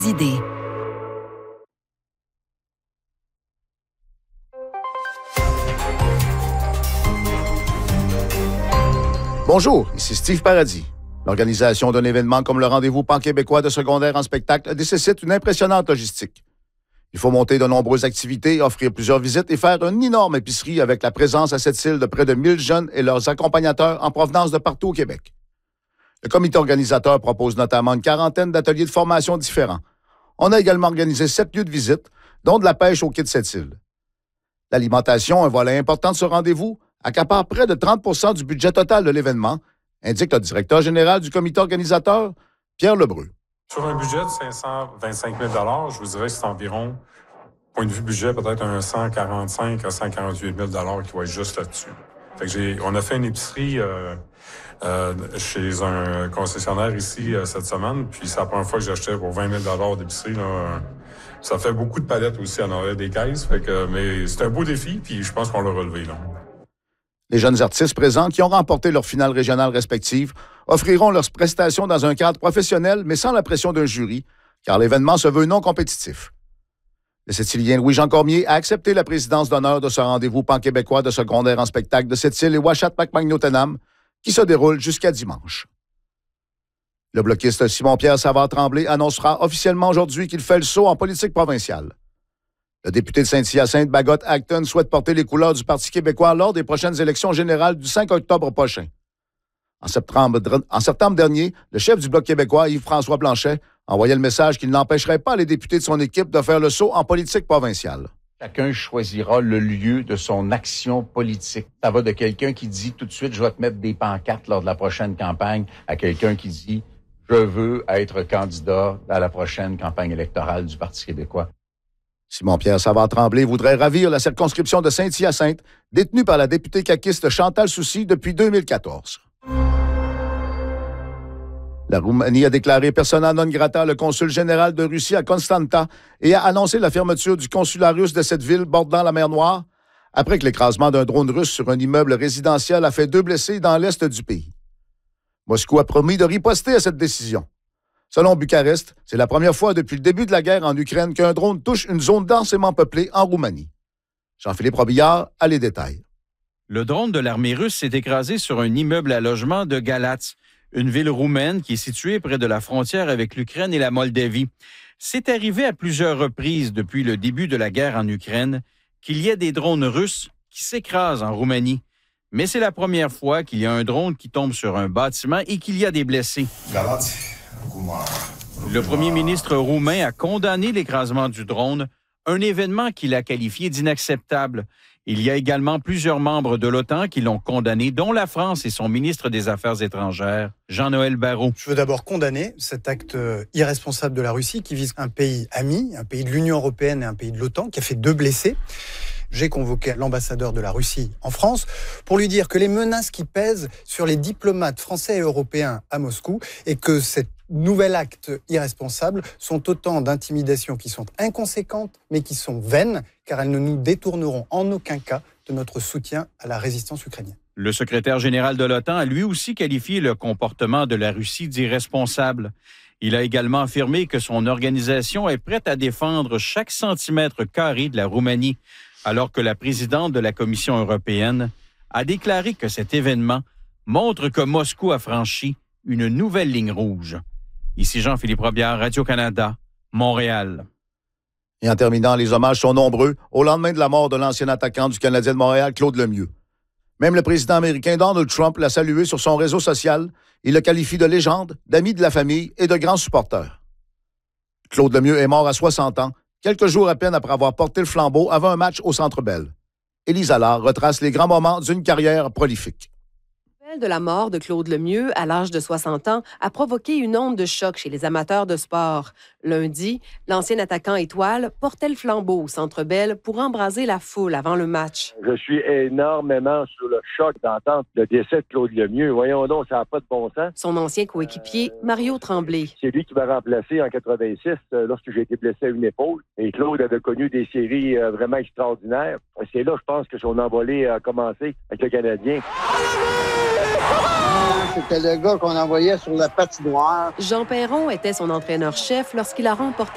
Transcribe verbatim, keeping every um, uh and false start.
Idées. Bonjour, ici Steve Paradis. L'organisation d'un événement comme le Rendez-vous pan-québécois de secondaire en spectacle nécessite une impressionnante logistique. Il faut monter de nombreuses activités, offrir plusieurs visites et faire une énorme épicerie avec la présence à cette île de près de mille jeunes et leurs accompagnateurs en provenance de partout au Québec. Le comité organisateur propose notamment une quarantaine d'ateliers de formation différents. On a également organisé sept lieux de visite, dont de la pêche au quai de cette île. L'alimentation, un volet important de ce rendez-vous, accapare près de trente pour cent du budget total de l'événement, indique le directeur général du comité organisateur, Pierre Lebreu. Sur un budget de cinq cent vingt-cinq mille dollars, je vous dirais que c'est environ, point de vue budget, peut-être un cent quarante-cinq à cent quarante-huit mille dollars qui va être juste là-dessus. Fait que j'ai, on a fait une épicerie euh, euh, chez un concessionnaire ici euh, cette semaine, puis c'est la première fois que j'achetais pour vingt mille dollars d'épicerie. Là. Ça fait beaucoup de palettes aussi en arrière des caisses, fait que, mais c'est un beau défi, puis je pense qu'on l'a relevé. Là. Les jeunes artistes présents qui ont remporté leur finale régionale respective offriront leurs prestations dans un cadre professionnel, mais sans la pression d'un jury, car l'événement se veut non compétitif. Le Sept-Îlien Louis-Jean Cormier a accepté la présidence d'honneur de ce rendez-vous pan-québécois de secondaire en spectacle de Sept-Îles et Ouachat-Macmagnotenam, qui se déroule jusqu'à dimanche. Le bloquiste Simon-Pierre Savard-Tremblay annoncera officiellement aujourd'hui qu'il fait le saut en politique provinciale. Le député de Saint-Hyacinthe, Bagot Acton, souhaite porter les couleurs du Parti québécois lors des prochaines élections générales du cinq octobre prochain. En septembre, en septembre dernier, le chef du Bloc québécois, Yves-François Blanchet, envoyait le message qu'il n'empêcherait pas les députés de son équipe de faire le saut en politique provinciale. Chacun choisira le lieu de son action politique. Ça va de quelqu'un qui dit tout de suite « je vais te mettre des pancartes lors de la prochaine campagne » à quelqu'un qui dit « je veux être candidat à la prochaine campagne électorale du Parti québécois ». Simon-Pierre Savard-Tremblay voudrait ravir la circonscription de Saint-Hyacinthe, détenue par la députée caquiste Chantal Soucy depuis deux mille quatorze. La Roumanie a déclaré persona non grata le consul général de Russie à Constanta et a annoncé la fermeture du consulat russe de cette ville bordant la mer Noire après que l'écrasement d'un drone russe sur un immeuble résidentiel a fait deux blessés dans l'est du pays. Moscou a promis de riposter à cette décision. Selon Bucarest, c'est la première fois depuis le début de la guerre en Ukraine qu'un drone touche une zone densément peuplée en Roumanie. Jean-Philippe Robillard a les détails. Le drone de l'armée russe s'est écrasé sur un immeuble à logement de Galatz, une ville roumaine qui est située près de la frontière avec l'Ukraine et la Moldavie. C'est arrivé à plusieurs reprises depuis le début de la guerre en Ukraine qu'il y ait des drones russes qui s'écrasent en Roumanie. Mais c'est la première fois qu'il y a un drone qui tombe sur un bâtiment et qu'il y a des blessés. Galatz. Le premier ministre roumain a condamné l'écrasement du drone, un événement qu'il a qualifié d'inacceptable. Il y a également plusieurs membres de l'OTAN qui l'ont condamné, dont la France et son ministre des Affaires étrangères, Jean-Noël Barrot. Je veux d'abord condamner cet acte irresponsable de la Russie qui vise un pays ami, un pays de l'Union européenne et un pays de l'OTAN, qui a fait deux blessés. J'ai convoqué l'ambassadeur de la Russie en France pour lui dire que les menaces qui pèsent sur les diplomates français et européens à Moscou et que cet nouvel acte irresponsable sont autant d'intimidations qui sont inconséquentes mais qui sont vaines car elles ne nous détourneront en aucun cas de notre soutien à la résistance ukrainienne. Le secrétaire général de l'OTAN a lui aussi qualifié le comportement de la Russie d'irresponsable. Il a également affirmé que son organisation est prête à défendre chaque centimètre carré de la Roumanie, alors que la présidente de la Commission européenne a déclaré que cet événement montre que Moscou a franchi une nouvelle ligne rouge. Ici Jean-Philippe Robillard, Radio-Canada, Montréal. Et en terminant, les hommages sont nombreux au lendemain de la mort de l'ancien attaquant du Canadien de Montréal, Claude Lemieux. Même le président américain Donald Trump l'a salué sur son réseau social. Il le qualifie de légende, d'ami de la famille et de grand supporter. Claude Lemieux est mort à soixante ans, quelques jours à peine après avoir porté le flambeau avant un match au Centre Bell. Élise Allard retrace les grands moments d'une carrière prolifique. La nouvelle de la mort de Claude Lemieux, à l'âge de soixante ans, a provoqué une onde de choc chez les amateurs de sport. Lundi, l'ancien attaquant étoile portait le flambeau au Centre Bell pour embraser la foule avant le match. Je suis énormément sur le choc d'entendre le décès de Claude Lemieux. Voyons donc, ça n'a pas de bon sens. Son ancien coéquipier, Mario Tremblay. C'est lui qui m'a remplacé en quatre-vingt-six euh, lorsque j'ai été blessé à une épaule. Et Claude avait connu des séries euh, vraiment extraordinaires. C'est là, je pense, que son envolée a commencé avec le Canadien. C'était le gars qu'on envoyait sur la patinoire. Jean Perron était son entraîneur-chef lorsqu'il a remporté